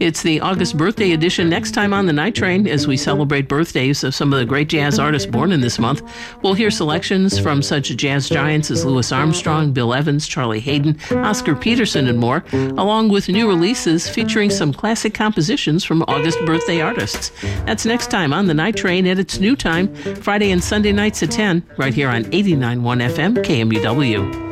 It's the August birthday edition next time on the Night Train as we celebrate birthdays of some of the great jazz artists born in this month. We'll hear selections from such jazz giants as Louis Armstrong, Bill Evans, Charlie Haydn, Oscar Peterson, and more, along with new releases featuring some classic compositions from August birthday artists. That's next time on the Night Train at its new time, Friday and Sunday nights at 10, right here on 89.1 FM KMUW.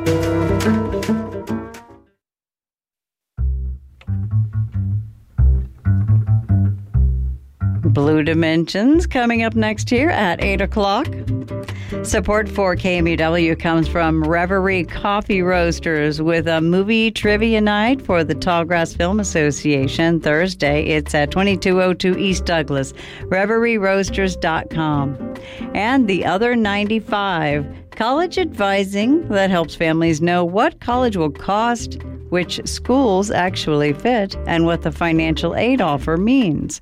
Blue Dimensions coming up next here at 8 o'clock. Support for KMUW comes from Reverie Coffee Roasters with a movie trivia night for the Tallgrass Film Association Thursday. It's at 2202 East Douglas, reverieroasters.com. And The Other 95, college advising that helps families know what college will cost, which schools actually fit, and what the financial aid offer means.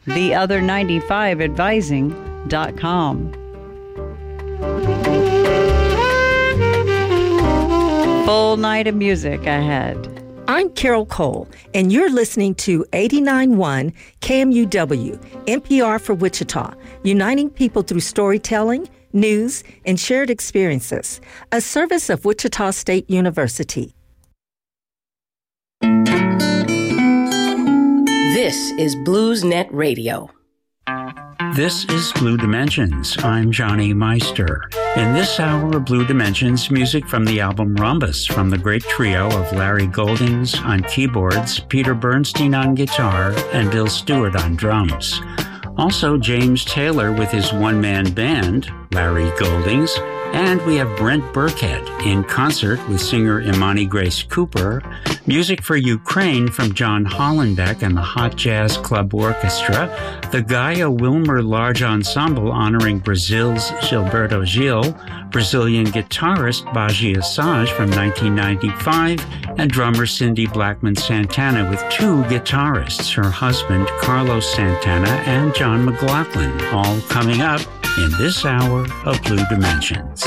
theother95advising.com. Full night of music ahead. I'm Carol Cole, and you're listening to 89.1 KMUW, NPR for Wichita, uniting people through storytelling, news, and shared experiences, a service of Wichita State University. This is BluesNet Radio. This is Blue Dimensions. I'm Johnny Meister. In this hour of Blue Dimensions, music from the album Rhombus from the great trio of Larry Goldings on keyboards, Peter Bernstein on guitar, and Bill Stewart on drums. Also, James Taylor with his one-man band, Larry Goldings, and we have Brent Burkhead in concert with singer Imani Grace Cooper, music for Ukraine from John Hollenbeck and the Hot Jazz Club Orchestra, the Gaia Wilmer Large Ensemble honoring Brazil's Gilberto Gil, Brazilian guitarist Baji Assage from 1995, and drummer Cindy Blackman Santana with two guitarists, her husband Carlos Santana and John McLaughlin, all coming up in this hour of Blue Dimensions.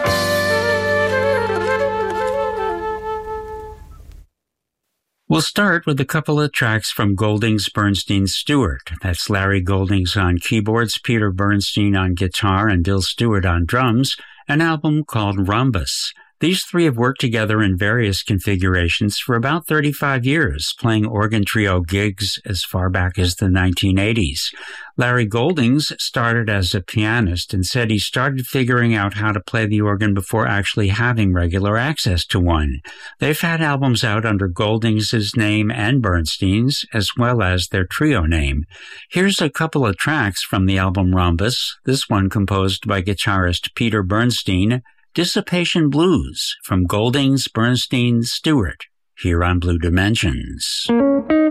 We'll start with a couple of tracks from Goldings, Bernstein, Stewart. That's Larry Goldings on keyboards, Peter Bernstein on guitar, and Bill Stewart on drums, an album called Rhombus. These three have worked together in various configurations for about 35 years, playing organ trio gigs as far back as the 1980s. Larry Goldings started as a pianist and said he started figuring out how to play the organ before actually having regular access to one. They've had albums out under Goldings' name and Bernstein's, as well as their trio name. Here's a couple of tracks from the album Rhombus, this one composed by guitarist Peter Bernstein, Dissipation Blues from Goldings, Bernstein, Stewart, here on Blue Dimensions.